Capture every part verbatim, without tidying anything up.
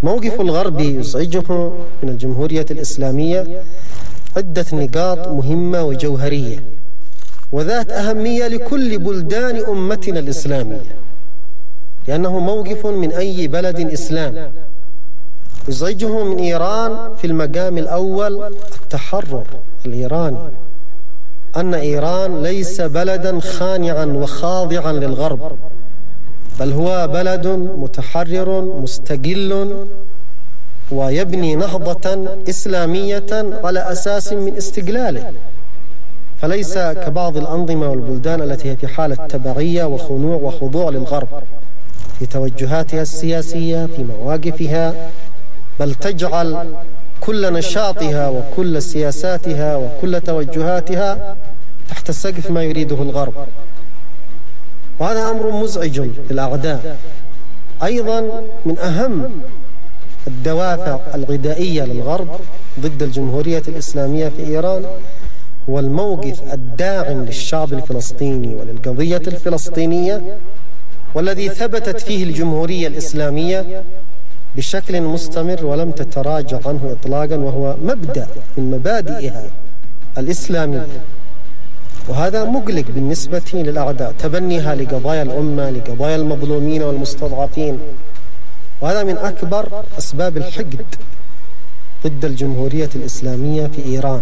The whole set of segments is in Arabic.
موقف الغرب يزعجه من الجمهورية الإسلامية عدة نقاط مهمة وجوهرية وذات أهمية لكل بلدان أمتنا الإسلامية، لأنه موقف من أي بلد إسلامي. يزعجه من إيران في المقام الأول التحرر الإيراني، أن إيران ليس بلدا خانعا وخاضعا للغرب، بل هو بلد متحرر مستقل ويبني نهضة إسلامية على أساس من استقلاله، فليس كبعض الأنظمة والبلدان التي هي في حالة تبعية وخنوع وخضوع للغرب في توجهاتها السياسية في مواقفها، بل تجعل كل نشاطها وكل سياساتها وكل توجهاتها تحت سقف ما يريده الغرب، وهذا أمر مزعج للأعداء. أيضا من أهم الدوافع العدائية للغرب ضد الجمهورية الإسلامية في إيران هو الموقف الداعم للشعب الفلسطيني وللقضية الفلسطينية، والذي ثبتت فيه الجمهورية الإسلامية بشكل مستمر ولم تتراجع عنه إطلاقا، وهو مبدأ من مبادئها الإسلامية، وهذا مقلق بالنسبة للأعداء، تبنيها لقضايا الأمة لقضايا المظلومين والمستضعفين، وهذا من أكبر أسباب الحقد ضد الجمهورية الإسلامية في إيران.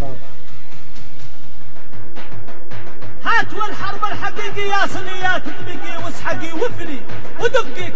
هات والحرب الحقيقية صينيات تبقي واسحقي وفري ودقي